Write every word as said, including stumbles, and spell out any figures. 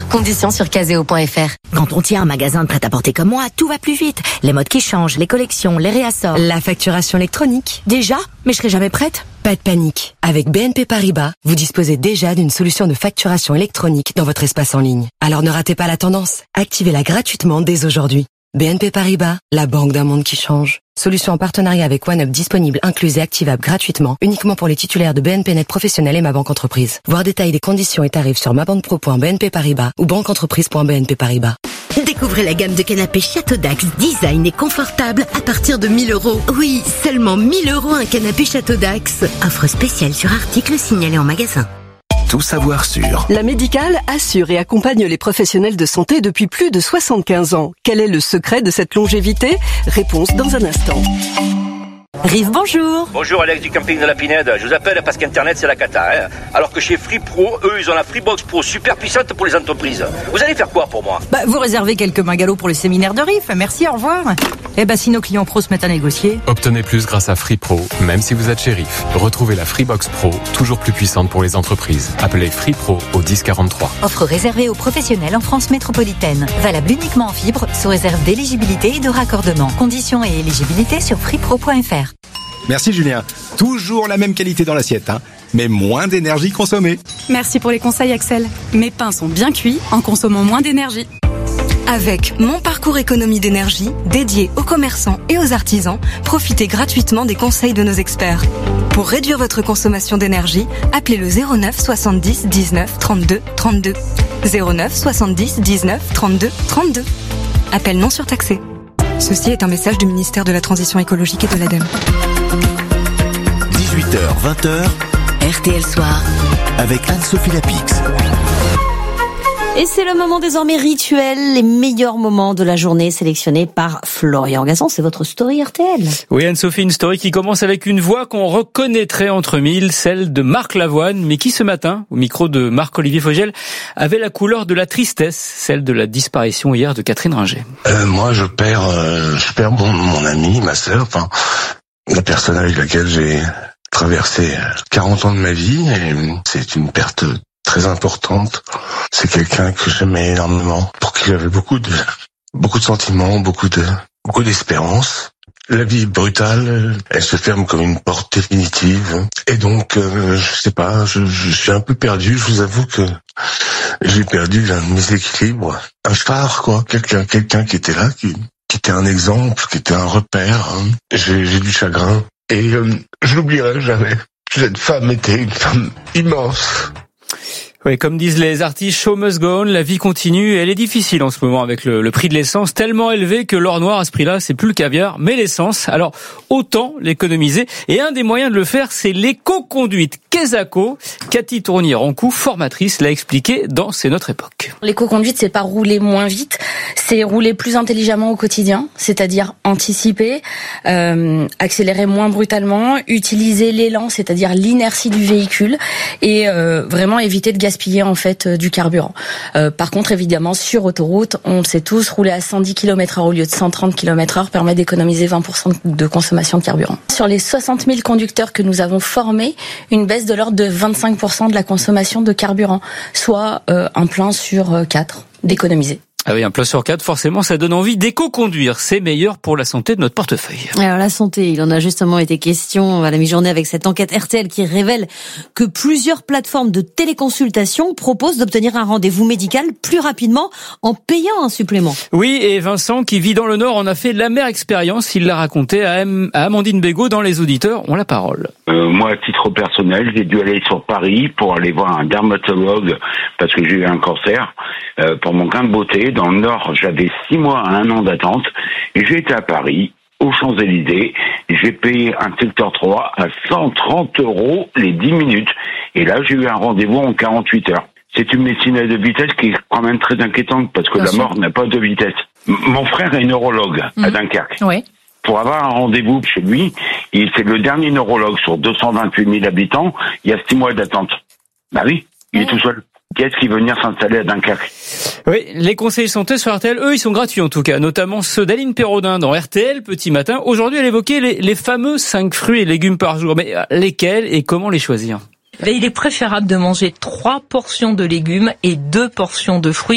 Conditions sur caseo point f r. Quand on tient un magasin de prêt-à-porter comme moi, tout va plus vite. Les modes qui changent, les collections, les réassorts. La facturation électronique. Déjà? Mais je serai jamais prête. Pas de panique. Avec B N P Paribas, vous disposez déjà d'une solution de facturation électronique dans votre espace en ligne. Alors ne ratez pas la tendance. Activez-la gratuitement dès aujourd'hui. B N P Paribas, la banque d'un monde qui change. Solution en partenariat avec OneUp disponible, incluse et activable gratuitement, uniquement pour les titulaires de B N P Net Professionnel et Ma Banque Entreprise. Voir détails des conditions et tarifs sur mabanquepro point b n p paribas ou banqueentreprise point b n p paribas. Découvrez la gamme de canapés Château d'Axe, design et confortable à partir de mille euros. Oui, seulement mille euros un canapé Château d'Axe. Offre spéciale sur article signalé en magasin. Tout savoir sur. La Médicale assure et accompagne les professionnels de santé depuis plus de soixante-quinze ans. Quel est le secret de cette longévité? Réponse dans un instant. Rive, bonjour. Bonjour, Alex du camping de la Pinède. Je vous appelle parce qu'Internet, c'est la cata. Hein. Alors que chez Free Pro, eux, ils ont la Freebox Pro super puissante pour les entreprises. Vous allez faire quoi pour moi? Bah, vous réservez quelques mingalots pour le séminaire de Rive. Merci, au revoir. Eh ben, si nos clients pros se mettent à négocier. Obtenez plus grâce à Free Pro, même si vous êtes chez Rive. Retrouvez la Freebox Pro, toujours plus puissante pour les entreprises. Appelez Free Pro au dix quarante-trois. Offre réservée aux professionnels en France métropolitaine. Valable uniquement en fibre, sous réserve d'éligibilité et de raccordement. Conditions et éligibilité sur freepro point f r. Merci Julien. Toujours la même qualité dans l'assiette, hein, mais moins d'énergie consommée. Merci pour les conseils Axel. Mes pains sont bien cuits en consommant moins d'énergie. Avec Mon Parcours Économie d'énergie, dédié aux commerçants et aux artisans, profitez gratuitement des conseils de nos experts. Pour réduire votre consommation d'énergie, appelez le zéro neuf soixante-dix dix-neuf trente-deux trente-deux. zéro neuf soixante-dix dix-neuf trente-deux trente-deux. Appel non surtaxé. Ceci est un message du ministère de la Transition écologique et de l'ADEME. dix-huit heures vingt, R T L Soir. avec Anne-Sophie Lapix. Et c'est le moment désormais rituel, les meilleurs moments de la journée sélectionnés par Florian Gazan. C'est votre story R T L. Oui, Anne-Sophie, une story qui commence avec une voix qu'on reconnaîtrait entre mille, celle de Marc Lavoine, mais qui ce matin, au micro de Marc-Olivier Fogel, avait la couleur de la tristesse, celle de la disparition hier de Catherine Ringer. Euh, moi, je perds, euh, je perds mon, mon ami, ma sœur, enfin, la personne avec laquelle j'ai traversé quarante ans de ma vie, et c'est une perte très importante. C'est quelqu'un que j'aimais énormément, pour qui j'avais beaucoup de, beaucoup de sentiments, beaucoup de, beaucoup d'espérance. La vie est brutale, elle se ferme comme une porte définitive. Et donc, euh, je sais pas, je, je suis un peu perdu, je vous avoue que j'ai perdu l'un de mes équilibres. Un phare, quoi, quelqu'un, quelqu'un qui était là, qui, qui était un exemple, qui était un repère. Hein. J'ai, j'ai du chagrin. Et euh, je l'oublierai jamais. Cette femme était une femme immense. Oui, comme disent les artistes, show must go on, la vie continue. Elle est difficile en ce moment avec le, le prix de l'essence tellement élevé que l'or noir à ce prix-là, c'est plus le caviar, mais l'essence. Alors, autant l'économiser. Et un des moyens de le faire, c'est l'éco-conduite. Quesaco, Cathy Tournier-Rancou, formatrice, l'a expliqué dans C'est notre époque. L'éco-conduite, c'est pas rouler moins vite, c'est rouler plus intelligemment au quotidien, c'est-à-dire anticiper, euh, accélérer moins brutalement, utiliser l'élan, c'est-à-dire l'inertie du véhicule, et euh, vraiment éviter de gaspiller en fait euh, du carburant. Euh, par contre, évidemment, sur autoroute, on le sait tous, rouler à cent dix kilomètres heure au lieu de cent trente kilomètres heure permet d'économiser vingt pour cent de consommation de carburant. Sur les soixante mille conducteurs que nous avons formés, une baisse de l'ordre de vingt-cinq pour cent de la consommation de carburant, soit euh, un plein sur euh, quatre d'économiser. Ah oui, un plein sur quatre, forcément, ça donne envie d'éco-conduire. C'est meilleur pour la santé de notre portefeuille. Alors la santé, il en a justement été question à la mi-journée avec cette enquête R T L qui révèle que plusieurs plateformes de téléconsultation proposent d'obtenir un rendez-vous médical plus rapidement en payant un supplément. Oui, et Vincent, qui vit dans le Nord, en a fait l'amère expérience. Il l'a raconté à, M- à Amandine Bégaud dans Les Auditeurs ont la parole. Euh, moi, à titre personnel, j'ai dû aller sur Paris pour aller voir un dermatologue parce que j'ai eu un cancer euh, pour mon gain de beauté. Dans le Nord, j'avais six mois à un an d'attente et j'ai été à Paris, aux Champs-Élysées. J'ai payé un secteur trois à cent trente euros les dix minutes. Et là, j'ai eu un rendez-vous en quarante-huit heures. C'est une médecine à deux vitesses qui est quand même très inquiétante parce que Bien la sûr. mort n'a pas de vitesse. M- mon frère est neurologue mmh. à Dunkerque. Oui. Pour avoir un rendez-vous chez lui, il, c'est le dernier neurologue sur deux cent vingt-huit mille habitants. Il y a six mois d'attente. Bah oui, il mmh. est tout seul. Qu'est-ce qui veut venir s'installer à Dunkerque? Oui, les conseils santé sur R T L, eux, ils sont gratuits en tout cas, notamment ceux d'Aline Perraudin dans R T L Petit Matin. Aujourd'hui, elle évoquait les, les fameux cinq fruits et légumes par jour. Mais lesquels et comment les choisir? Il est préférable de manger trois portions de légumes et deux portions de fruits.